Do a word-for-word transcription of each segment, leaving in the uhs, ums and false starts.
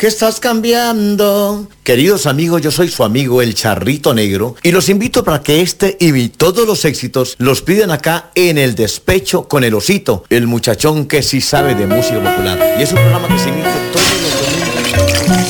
que estás cambiando. Queridos amigos, yo soy su amigo el Charrito Negro y los invito para que este y todos los éxitos los piden acá en El Despecho con el Osito, el muchachón que sí sabe de música popular. Y es un programa que se emite todos los domingos.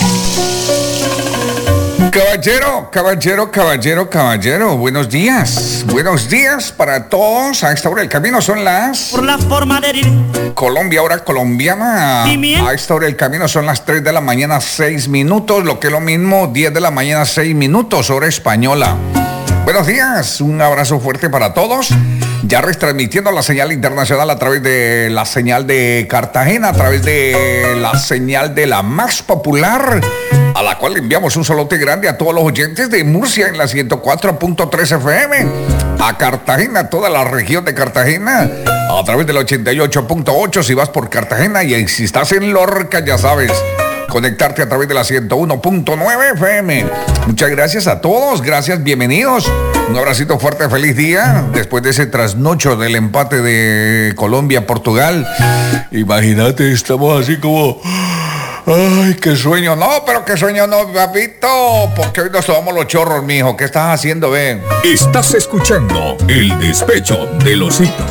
Caballero, caballero, caballero, caballero, buenos días. Buenos días para todos. A esta hora del camino son las... Por la forma de ir. Colombia, hora colombiana. A esta hora del camino son las tres de la mañana, seis minutos. Lo que es lo mismo, diez de la mañana, seis minutos, hora española. Buenos días, un abrazo fuerte para todos. Ya retransmitiendo la señal internacional a través de la señal de Cartagena, a través de la señal de la más popular, a la cual enviamos un saludo grande a todos los oyentes de Murcia en la ciento cuatro punto tres F M, a Cartagena, toda la región de Cartagena, a través del ochenta y ocho punto ocho si vas por Cartagena, y si estás en Lorca, ya sabes, conectarte a través de la ciento uno punto nueve F M. Muchas gracias a todos, gracias, bienvenidos. Un abracito fuerte, feliz día. Después de ese trasnocho del empate de Colombia-Portugal. Imagínate, estamos así como... Ay, qué sueño. No, pero qué sueño no, papito. Porque hoy nos tomamos los chorros, mijo. ¿Qué estás haciendo, ven? Estás escuchando El Despecho del Osito.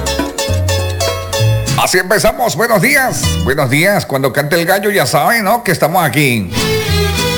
Así empezamos. Buenos días. Buenos días. Cuando cante el gallo ya saben, ¿no? Que estamos aquí.